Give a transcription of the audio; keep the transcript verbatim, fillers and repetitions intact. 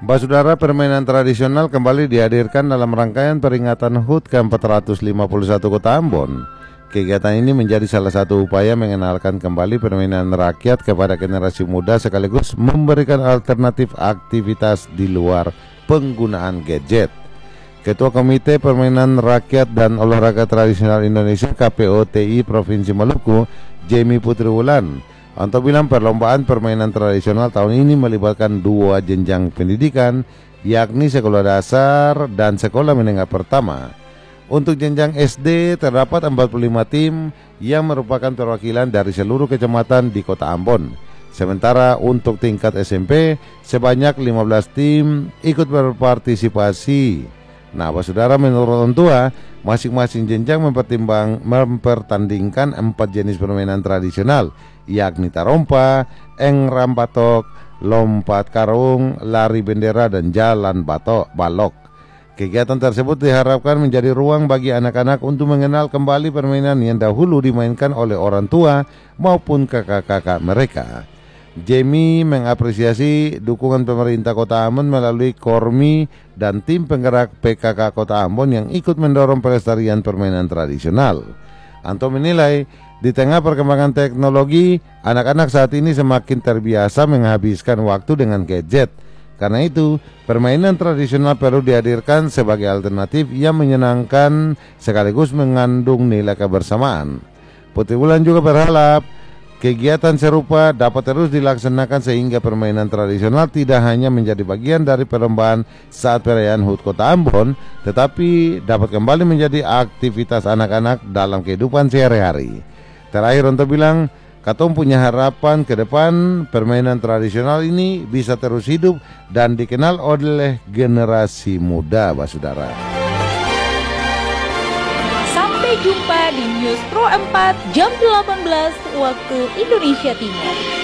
Mbak Saudara, permainan tradisional kembali dihadirkan dalam rangkaian peringatan H U T ke empat ratus lima puluh satu Kota Ambon. Kegiatan ini menjadi salah satu upaya mengenalkan kembali permainan rakyat kepada generasi muda sekaligus memberikan alternatif aktivitas di luar penggunaan gadget. Ketua Komite Permainan Rakyat dan Olahraga Tradisional Indonesia K P O T I Provinsi Maluku, Jamie Putri Wulan, Anto bilang perlombaan permainan tradisional tahun ini melibatkan dua jenjang pendidikan, yakni sekolah dasar dan sekolah menengah pertama. Untuk jenjang S D terdapat empat puluh lima tim yang merupakan perwakilan dari seluruh kecamatan di Kota Ambon. Sementara untuk tingkat S M P sebanyak lima belas tim ikut berpartisipasi. Nah, Bapak Saudara, menurut orang tua, masing-masing jenjang mempertimbang mempertandingkan empat jenis permainan tradisional, yakni tarompa, engram batok, lompat karung, lari bendera, dan jalan batok balok. Kegiatan tersebut diharapkan menjadi ruang bagi anak-anak untuk mengenal kembali permainan yang dahulu dimainkan oleh orang tua maupun kakak-kakak mereka. Jamie mengapresiasi dukungan pemerintah Kota Ambon melalui Kormi dan tim penggerak P K K Kota Ambon yang ikut mendorong pelestarian permainan tradisional. Anto menilai, di tengah perkembangan teknologi, anak-anak saat ini semakin terbiasa menghabiskan waktu dengan gadget. Karena itu, permainan tradisional perlu dihadirkan sebagai alternatif yang menyenangkan sekaligus mengandung nilai kebersamaan. Putri Wulan juga berharap kegiatan serupa dapat terus dilaksanakan sehingga permainan tradisional tidak hanya menjadi bagian dari perlombaan saat perayaan H U T Kota Ambon, tetapi dapat kembali menjadi aktivitas anak-anak dalam kehidupan sehari-hari. Terakhir untuk bilang, Katong punya harapan ke depan permainan tradisional ini bisa terus hidup dan dikenal oleh generasi muda, Bapak Saudara. Sampai jumpa di News Pro empat jam delapan belas waktu Indonesia Timur.